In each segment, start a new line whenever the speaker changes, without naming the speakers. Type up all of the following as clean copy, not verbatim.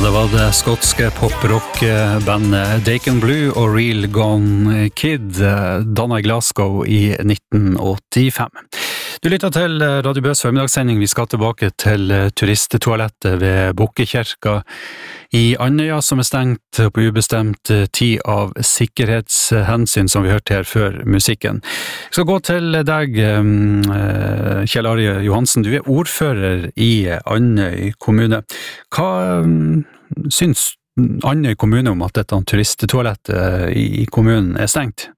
Det var det skotske pop-rock-bandet Dakin Blue og Real Gone Kid, dannet i Glasgow i 1985. Du lytter til Radio Bøs formidagssending. Vi skal tilbake til turisttoalettet ved Bukkekirka i Andøya, som stengt på ubestemt tid av sikkerhetshensyn, som vi hørte her før musikken. Jeg skal gå til deg, Kjell Arje Johansen. Du ordfører i Andøy kommune. Hva syns Andøy kommune om at dette turisttoalettet i kommunen stengt?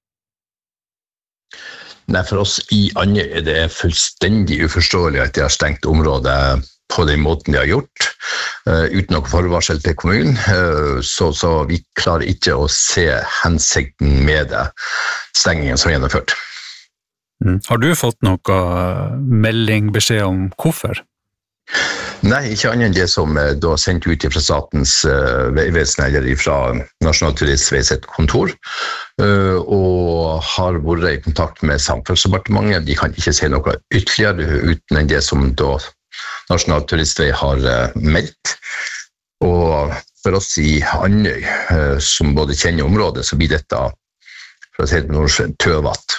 Nei, for oss i Andøy det fullstendig uforståelig at de har stengt området på den måten de har gjort, uten noe forvarsel til kommunen, så vi klarer ikke å se hensikten med det, stengingen som er gjennomført.
Har du fått noe melding, beskjed om hvorfor?
Nei, ikke annet enn det som da sendt ut fra Statens vegvesen eller fra Nasjonal Turistvei sitt kontor, og har vært i kontakt med Samferdselsdepartementet. De kan ikke si noe ytterligere uten enn det som da Nasjonal Turistvei har meldt. Og for oss i Andøy, som både kjenner området, så blir dette, for å si det på norsk, tøvatt.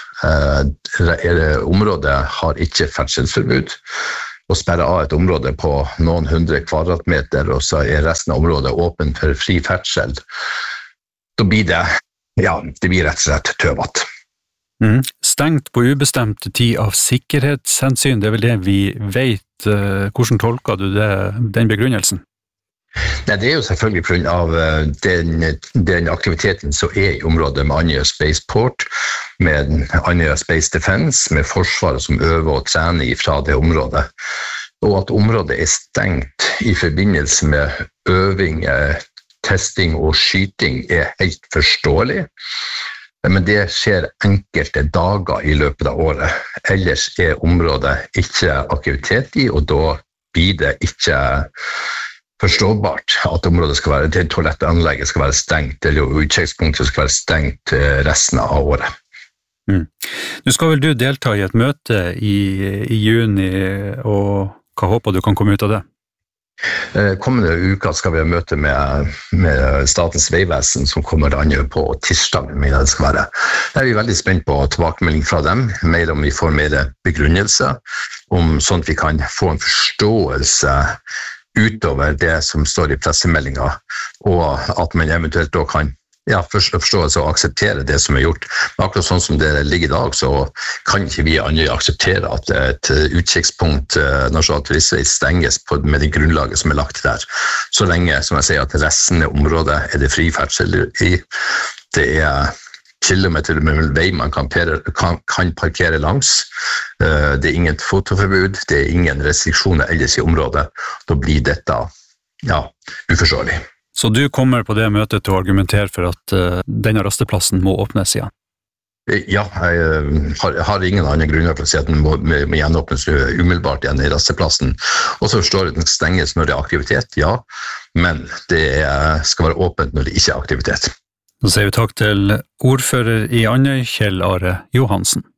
Området har ikke ferdselsforbud, og sperre av et område på noen 100 kvadratmeter, og så resten av området åpent for fri ferdsel. Da blir det blir rett og slett tøvatt.
Stengt på ubestemt tid av sikkerhetshensyn, det vel det vi vet. Hvordan tolker du den begrunnelsen?
Nei, det jo selvfølgelig på grunn av den aktiviteten som i området med Andøya Spaceport, med Andøya Space Defense, med Forsvaret som øver og trener fra det området. Og at området stengt i forbindelse med øving, testing og skyting helt forståelig. Men det skjer enkelte dager i løpet av året. Ellers området ikke aktivitet i, og da blir det ikke forståbart at området skal være, det toalettanlegget skal være stengt, eller utkikspunktet skal være stengt resten av året.
Nå skal vel du delta i et møte i juni, og hva håper du kan komme ut av det?
Kommende uka skal vi ha møte med Statens vegvesen som kommer til Andøy på tirsdag, mener det skal være. Der vi veldig spent på tilbakemelding fra dem, mer om vi får mer begrunnelse, om sånn at vi kan få en forståelse utover det som står i pressemeldinga, og at man eventuelt da kan forståelse og akseptere det som gjort. Men akkurat sånn som det ligger i dag, så kan ikke vi andre akseptere at et utkikkspunkt Nasjonal Turistvei stenges med det grunnlaget som lagt der. Så lenge, som jeg sier, at resten av området det fri ferdsel i. Det kilometer med vei man kan parkere langs. Det ingen fotoforbud, det ingen restriksjoner ellers i området. Da blir dette, uforståelig.
Så du kommer på det møtet til å argumentere for at denne rasteplassen må åpnes igjen?
Ja, jeg har ingen andre grunner for å si at den må gjenåpnes umiddelbart igjen i rasteplassen. Og så forstår jeg at den stenges når det aktivitet, men det skal være åpent når det ikke aktivitet.
Så sier vi takk til ordfører i Andøy, Kjell Arje Johansen.